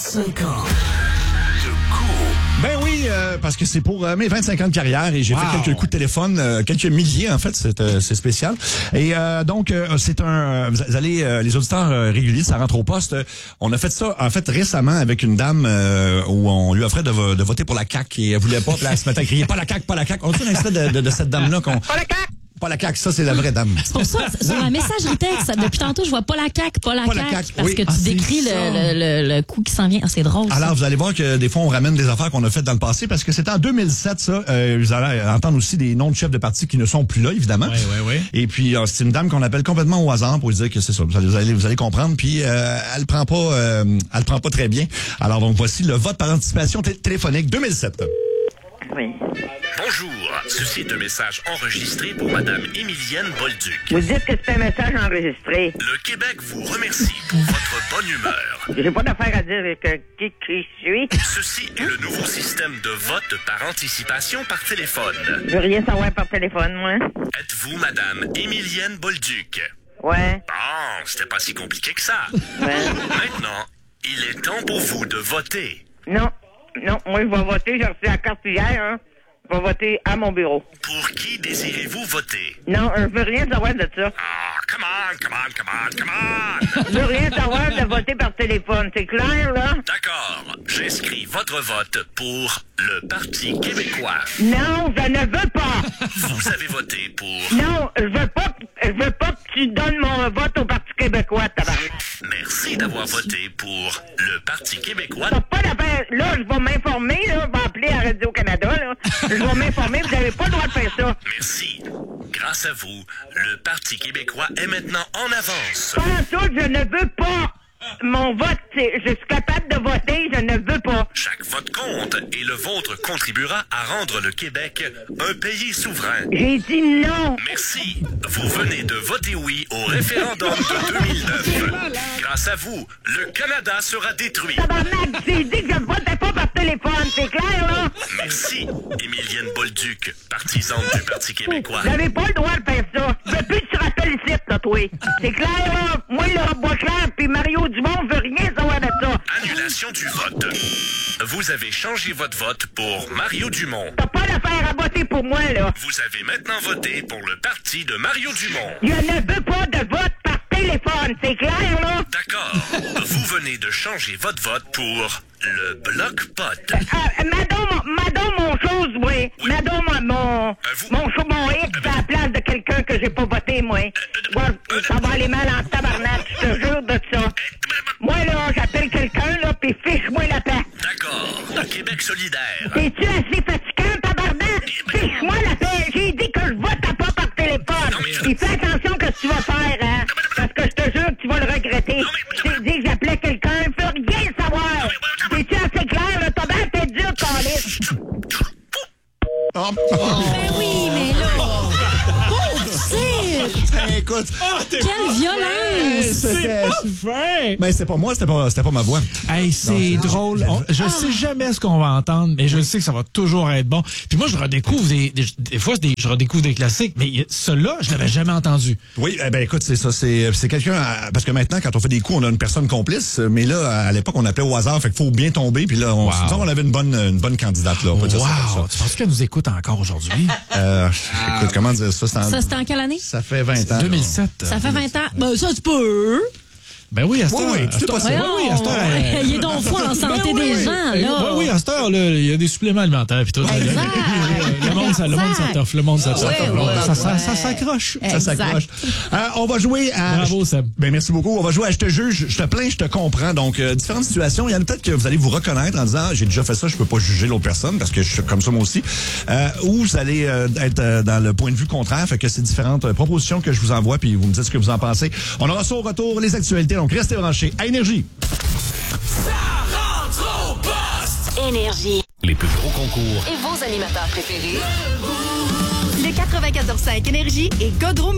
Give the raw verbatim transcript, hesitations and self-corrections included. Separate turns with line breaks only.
vingt-cinq ans.
Ben oui, euh, parce que c'est pour euh, mes vingt-cinq ans de carrière et j'ai wow. fait quelques coups de téléphone, euh, quelques milliers en fait, c'est, euh, c'est spécial. Et euh, donc, euh, c'est un... Vous allez, euh, les auditeurs euh, réguliers, ça rentre au poste. Euh, on a fait ça, en fait, récemment avec une dame euh, où on lui offrait de, vo- de voter pour la C A Q et elle voulait pas, puis là, elle se mettait à crier « Pas la C A Q, pas la C A Q ». On a fait un extrait de, de, de cette dame-là qu'on... Pas la C A Q! Pas la C A Q, ça, c'est la vraie dame.
C'est pour ça, sur la messagerie texte, depuis tantôt, je vois pas la C A Q, pas la
Pas
C A Q,
la C A Q,
parce
oui.
que tu
Ah,
décris le, le, le, le coup qui s'en vient. Ah, c'est drôle, ça.
Alors, vous allez voir que des fois, on ramène des affaires qu'on a faites dans le passé, parce que c'était en deux mille sept, ça. Euh, vous allez entendre aussi des noms de chefs de parti qui ne sont plus là, évidemment.
Oui, oui, oui.
Et puis, euh, c'est une dame qu'on appelle complètement au hasard pour lui dire que c'est ça. Vous allez, vous allez, vous allez comprendre. Puis, euh, elle prend pas, euh, elle prend pas très bien. Alors, donc, voici le vote par anticipation t- téléphonique deux mille sept.
Oui.
Bonjour, ceci est un message enregistré pour Madame Émilienne Bolduc.
Vous dites que c'est un message enregistré.
Le Québec vous remercie pour votre bonne humeur.
J'ai pas d'affaire à dire avec euh, qui qui je suis.
Ceci est le nouveau système de vote par anticipation par téléphone.
Je veux rien savoir par téléphone, moi.
Êtes-vous Madame Émilienne Bolduc?
Ouais.
Bon, c'était pas si compliqué que ça.
Ouais.
Maintenant, il est temps pour vous de voter.
Non. Non, moi, je vais voter. J'ai reçu la carte hier, hein. Je vais voter à mon bureau.
Pour qui désirez-vous voter?
Non, je veux rien savoir de ça.
Ah, come on, come on, come on, come on!
Je veux rien savoir de voter par téléphone. C'est clair, là?
D'accord. J'inscris votre vote pour le Parti québécois.
Non, je ne veux pas.
Vous avez voté pour...
Non, je veux pas, je veux pas que tu donnes mon vote au Parti québécois, tabarnak.
Merci d'avoir voté pour le Parti québécois.
T'as pas d'affaire. Là, je vais m'informer, là. Je vais appeler à Radio-Canada, là. Je vais m'informer. Vous n'avez pas le droit de faire ça.
Merci. Grâce à vous, le Parti québécois est maintenant en avance.
Pas en tout, je ne veux pas. Mon vote, c'est, je suis capable de voter, je ne veux pas.
Chaque vote compte et le vôtre contribuera à rendre le Québec un pays souverain.
J'ai dit non.
Merci. Vous venez de voter oui au référendum de deux mille neuf. Grâce à vous, le Canada sera détruit.
Tabarnak, j'ai dit que je votais pas par téléphone, c'est clair, là?
Merci, Émilienne Bolduc, partisane du Parti québécois.
Vous n'avez pas le droit de faire ça. Je veux plus que tu rappelles ici, là, toi. C'est clair, là? Moi, Laurent Boisclair puis Mario Dumont, je veux rien savoir de ça.
Annulation du vote. Vous avez changé votre vote pour Mario Dumont.
T'as pas d'affaire à voter pour moi, là.
Vous avez maintenant voté pour le parti de Mario Dumont.
Je ne veux pas de vote par téléphone, c'est clair, là?
D'accord. Vous venez de changer votre vote pour le Bloc Pot.
Euh, euh, madame, madame, mon chose, oui.
Oui.
Madame, mon,
Euh, vous-
mon, cho- mon X à la place de quelqu'un que j'ai pas voté, moi. Ouais, ça va aller mal en tabarnak, je te jure de ça. Moi, là, j'appelle quelqu'un, là, pis fiche-moi la paix.
D'accord. Le Québec solidaire.
T'es-tu assez fatigant, tabarnak? Fiche-moi la paix. J'ai dit que je vote pas par téléphone.
Non, mais je-
Pis fais attention que tu vas faire, hein. Parce que je te jure que tu vas le regretter.
mais-
J'ai dit que j'appelais quelqu'un, je veux rien savoir. T'es-tu assez clair, là? T'as bien la tête dure, Calice.
Oh.
Ben oui, mais là... Pauvre type!
Écoute,
Quelle violence!
c'était...
Fin!
Ben, c'était pas moi, c'était pas, c'était pas ma voix.
Hey, c'est drôle. On- je sais jamais ce qu'on va entendre, mais je sais que ça va toujours être bon. Puis moi, je redécouvre des, des, des fois, c'est des, je redécouvre des classiques, mais y- celui-là, je l'avais jamais entendu.
Oui, eh ben écoute, c'est ça, c'est c'est quelqu'un à- parce que maintenant quand on fait des coups, on a une personne complice, mais là à l'époque on appelait au hasard, fait qu'il faut bien tomber, puis là on
Wow.
disons, on avait une bonne une bonne candidate là, on peut dire ça
Wow!
comme
Tu penses qu'elle nous écoute encore aujourd'hui?
ça. Euh, écoute, comment dire ça, c'est en-
Ça, c'était en quelle année?
ça fait vingt ans.
deux mille sept.
Ça fait vingt ans. Ben, ça, tu peux.
Ben oui, à cette
Oui,
heure.
oui,
à
tout est
cette heure-
possible.
oui, oui, à cette heure, euh,
Il est donc fou en santé
Ben oui,
des
oui.
gens,
Ben
là.
oui, à cette heure, là, il y a des suppléments alimentaires puis tout.
Exact.
Le monde, ça, le monde, ça t'offre. Le monde, ça t'offre.
Ouais, ouais,
ça, ça,
ouais.
ça s'accroche.
Ça
Exact.
s'accroche. Euh, on va jouer à...
Bravo, Seb.
Ben, merci beaucoup. On va jouer à Je te juge, je te plains, je te comprends. Donc, euh, différentes situations. Il y en a peut-être que vous allez vous reconnaître en disant, ah, j'ai déjà fait ça, je peux pas juger l'autre personne parce que je suis comme ça moi aussi. Euh, ou vous allez euh, être euh, dans le point de vue contraire. Fait que c'est différentes euh, propositions que je vous envoie puis vous me dites ce que vous en pensez. On aura ça au retour, les actualités. Donc, restez branchés à Énergie.
Énergie.
Les plus gros concours.
Et vos animateurs préférés.
Le quatre-vingt-quatorze cinq Énergie et Godreau